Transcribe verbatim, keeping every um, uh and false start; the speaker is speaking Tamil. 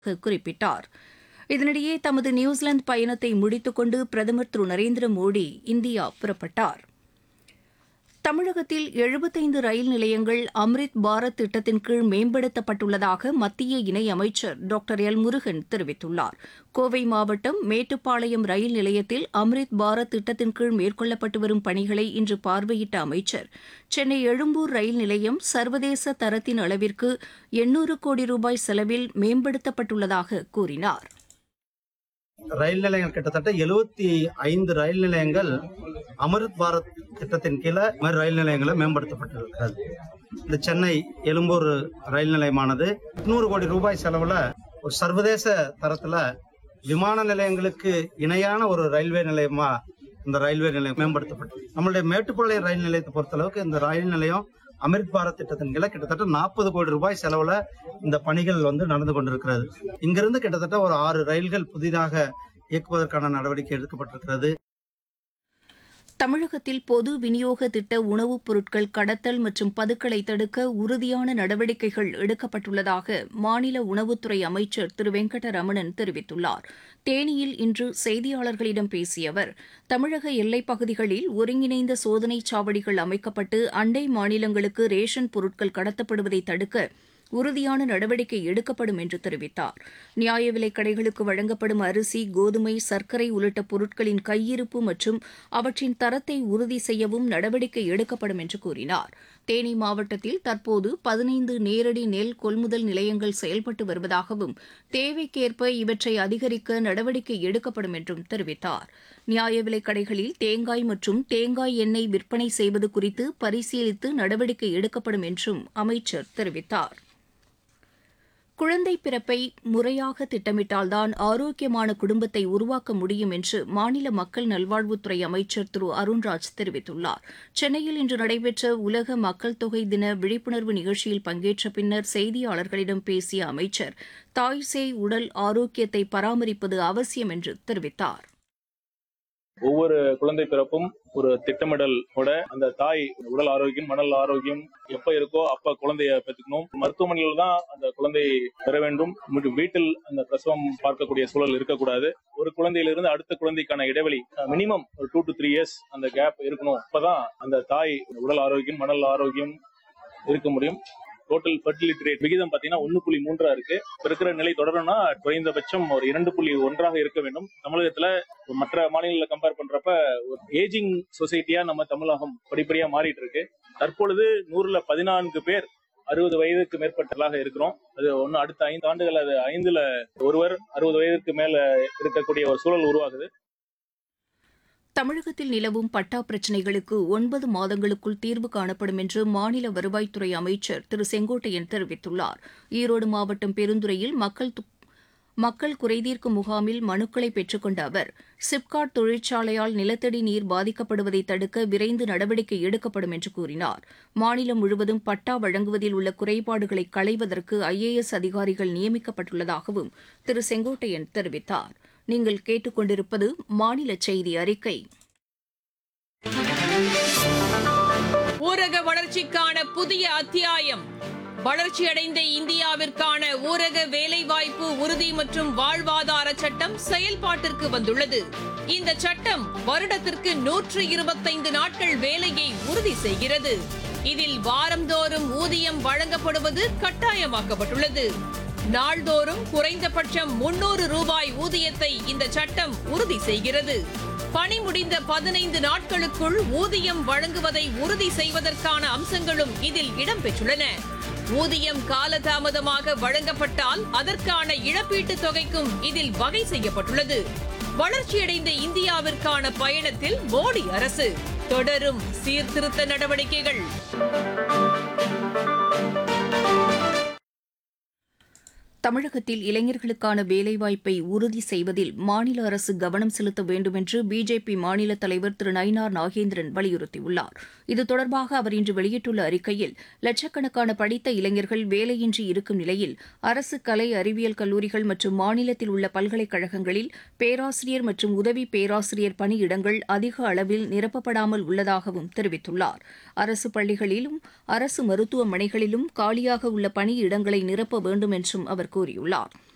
குறிப்பிட்டார். இதனிடையே தமது நியூசிலாந்து பயணத்தை முடித்துக்கொண்டு பிரதமர் திரு நரேந்திர மோடி இந்தியா புறப்பட்டார். தமிழகத்தில் எழுபத்தைந்து ரயில் நிலையங்கள் அம்ரித் பாரத் திட்டத்தின் கீழ் மேம்படுத்தப்பட்டுள்ளதாக மத்திய இணையமைச்சர் டாக்டர் எல் முருகன் தெரிவித்துள்ளார். கோவை மாவட்டம் மேட்டுப்பாளையம் ரயில் நிலையத்தில் அம்ரித் பாரத் திட்டத்தின் கீழ் மேற்கொள்ளப்பட்டு வரும் பணிகளை இன்று பார்வையிட்ட அமைச்சர் சென்னை எழும்பூர் ரயில் நிலையம் சர்வதேச தரத்தின் அளவிற்கு எண்ணூறு கோடி ரூபாய் செலவில் மேம்படுத்தப்பட்டுள்ளதாக கூறினார். ரயில் நிலையங்கள் கிட்டத்தட்ட எழுபத்தி ஐந்து ரயில் நிலையங்கள் அமிர்த் பாரத் திட்டத்தின் கீழே ரயில் நிலையங்களை மேம்படுத்தப்பட்டிருக்கிறது. இந்த சென்னை எழும்பூர் ரயில் நிலையமானது எட்நூறு கோடி ரூபாய் செலவுல ஒரு சர்வதேச தரத்துல விமான நிலையங்களுக்கு இணையான ஒரு ரயில்வே நிலையமா இந்த ரயில்வே நிலையம் மேம்படுத்தப்பட்டது. நம்மளுடைய மேட்டுப்பாளையம் ரயில் நிலையத்தை பொறுத்தளவுக்கு இந்த ரயில் நிலையம் அமிர்த் பாரத் திட்டத்தின் கீழே கிட்டத்தட்ட நாற்பது கோடி ரூபாய் செலவுல இந்த பணிகள் வந்து நடந்து கொண்டிருக்கிறது. இங்கிருந்து கிட்டத்தட்ட ஒரு ஆறு ரயில்கள் புதிதாக இயக்குவதற்கான நடவடிக்கை எடுக்கப்பட்டிருக்கிறது. தமிழகத்தில் பொது விநியோக திட்ட உணவுப் பொருட்கள் கடத்தல் மற்றும் பதுக்கலை தடுக்க உறுதியான நடவடிக்கைகள் எடுக்கப்பட்டுள்ளதாக மாநில உணவுத்துறை அமைச்சர் திரு வெங்கடரமணன் தெரிவித்துள்ளார். தேனியில் இன்று செய்தியாளர்களிடம் பேசிய அவர், தமிழக எல்லைப் பகுதிகளில் ஒருங்கிணைந்த சோதனைச் சாவடிகள் அமைக்கப்பட்டு அண்டை மாநிலங்களுக்கு ரேஷன் பொருட்கள் கடத்தப்படுவதை தடுக்க உறுதியான நடவடிக்கை எடுக்கப்படும் என்று தெரிவித்தார். நியாய விலைக் கடைகளுக்கு வழங்கப்படும் அரிசி, கோதுமை, சர்க்கரை உள்ளிட்ட பொருட்களின் கையிருப்பு மற்றும் அவற்றின் தரத்தை உறுதி செய்யவும் நடவடிக்கை எடுக்கப்படும் என்று கூறினார். தேனி மாவட்டத்தில் தற்போது பதினைந்து நேரடி நெல் கொள்முதல் நிலையங்கள் செயல்பட்டு வருவதாகவும் தேவைக்கேற்ப இவற்றை அதிகரிக்க நடவடிக்கை எடுக்கப்படும் என்றும் தெரிவித்தார். நியாய விலைக் கடைகளில் தேங்காய் மற்றும் தேங்காய் எண்ணெய் விற்பனை செய்வது குறித்து பரிசீலித்து நடவடிக்கை எடுக்கப்படும் என்றும் அமைச்சர் தெரிவித்தார். குழந்தை பிறப்பை முறையாக திட்டமிட்டால்தான் ஆரோக்கியமான குடும்பத்தை உருவாக்க முடியும் என்று மாநில மக்கள் நல்வாழ்வுத்துறை அமைச்சர் திரு அருண்ராஜ் தெரிவித்துள்ளார். சென்னையில் இன்று நடைபெற்ற உலக மக்கள் தொகை தின விழிப்புணர்வு நிகழ்ச்சியில் பங்கேற்ற பின்னர் செய்தியாளர்களிடம் பேசிய அமைச்சர் தாய் சேய் உடல் ஆரோக்கியத்தை பராமரிப்பது அவசியம் என்று தெரிவித்தார். ஒவ்வொரு குழந்தை பிறப்பும் ஒரு திட்டமிடலோட அந்த தாய் உடல் ஆரோக்கியம், மனநல ஆரோக்கியம் எப்ப இருக்கோ அப்ப குழந்தைய பெற்றுக்கணும். மருத்துவமனையில் தான் அந்த குழந்தை பெற வேண்டும். வீட்டில் அந்த பிரசவம் பார்க்கக்கூடிய சூழல் இருக்கக்கூடாது. ஒரு குழந்தையிலிருந்து அடுத்த குழந்தைக்கான இடைவெளி மினிமம் ஒரு டூ டு த்ரீ இயர்ஸ் அந்த கேப் இருக்கணும். அப்பதான் அந்த தாய் உடல் ஆரோக்கியம், மனநல ஆரோக்கியம் இருக்க முடியும். டோட்டல் ஃபெர்டிலிட்டி ரேட் விகிதம் பாத்தீங்கன்னா ஒன்னு புள்ளி மூன்றா இருக்கு. இருக்கிற நிலை தொடரணும்னா குறைந்தபட்சம் ஒரு இரண்டு புள்ளி ஒன்றாக இருக்க வேண்டும். தமிழகத்துல மற்ற மாநிலங்களை கம்பேர் பண்றப்ப ஏஜிங் சொசைட்டியா நம்ம தமிழகம் படிப்படியா மாறிட்டு இருக்கு. தற்பொழுது நூறுல பதினான்கு பேர் அறுபது வயதுக்கு மேற்பட்டதாக இருக்கிறோம். அது ஒன்னு அடுத்த ஐந்து ஆண்டுகள் அது ஐந்துல ஒருவர் அறுபது வயதுக்கு மேல இருக்கக்கூடிய ஒரு சூழல் உருவாகுது. தமிழகத்தில் நிலவும் பட்டா பிரச்சினைகளுக்கு ஒன்பது மாதங்களுக்குள் தீர்வு காணப்படும் என்று மாநில வருவாய்த்துறை அமைச்சர் திரு செங்கோட்டையன் தெரிவித்துள்ளார். ஈரோடு மாவட்டம் பெருந்துறையில் மக்கள் மக்கள் குறைதீர்க்கும் முகாமில் மனுக்களை பெற்றுக்கொண்ட அவர், சிப்காட் தொழிற்சாலையால் நிலத்தடி நீர் பாதிக்கப்படுவதை தடுக்க விரைந்து நடவடிக்கை எடுக்கப்படும் என்று கூறினார். மாநிலம் முழுவதும் பட்டா வழங்குவதில் உள்ள குறைபாடுகளை களைவதற்கு ஐ ஏ எஸ் அதிகாரிகள் நியமிக்கப்பட்டுள்ளதாகவும் திரு செங்கோட்டையன் தெரிவித்தார். நீங்கள் கேட்டுக்கொண்டிருப்பது மாநில செய்தி அறிக்கை. ஊரக வளர்ச்சிக்கான புதிய அத்தியாயம். வளர்ச்சியடைந்த இந்தியாவிற்கான ஊரக வேலைவாய்ப்பு உறுதி மற்றும் வாழ்வாதார சட்டம் செயல்பாட்டிற்கு வந்துள்ளது. இந்த சட்டம் வருடத்திற்கு நூற்று இருபத்தைந்து நாட்கள் வேலையை உறுதி செய்கிறது. இதில் வாரந்தோறும் ஊதியம் வழங்கப்படுவது கட்டாயமாக்கப்பட்டுள்ளது. நாள்தோறும் குறைந்தபட்சம் முன்னூறு ரூபாய் ஊதியத்தை இந்த சட்டம் உறுதி செய்கிறது. பணி முடிந்த பதினைந்து நாட்களுக்குள் ஊதியம் வழங்குவதை உறுதி செய்வதற்கான அம்சங்களும் இதில் இடம்பெற்றுள்ளன. ஊதியம் காலதாமதமாக வழங்கப்பட்டால் அதற்கான இழப்பீட்டுத் தொகைக்கும் இதில் வகை செய்யப்பட்டுள்ளது. வளர்ச்சியடைந்த இந்தியாவிற்கான பயணத்தில் மோடி அரசு தொடரும் சீர்திருத்த நடவடிக்கைகள். தமிழகத்தில் இளைஞர்களுக்கான வேலைவாய்ப்பை உறுதி செய்வதில் மாநில அரசு கவனம் செலுத்த வேண்டும் என்று பிஜேபி மாநில தலைவர் திரு நயினார் நாகேந்திரன் வலியுறுத்தியுள்ளார். இது தொடர்பாக அவர் இன்று வெளியிட்டுள்ள அறிக்கையில், லட்சக்கணக்கான படித்த இளைஞர்கள் வேலையின்றி இருக்கும் நிலையில் அரசு கலை அறிவியல் கல்லூரிகள் மற்றும் மாநிலத்தில் உள்ள பல்கலைக்கழகங்களில் பேராசிரியர் மற்றும் உதவி பேராசிரியர் பணியிடங்கள் அதிக அளவில் நிரப்பப்படாமல் உள்ளதாகவும் தெரிவித்துள்ளார். அரசு பள்ளிகளிலும் அரசு மருத்துவமனைகளிலும் காலியாக உள்ள பணியிடங்களை நிரப்ப வேண்டும் என்றும் அவர் கூறியுள்ளார்.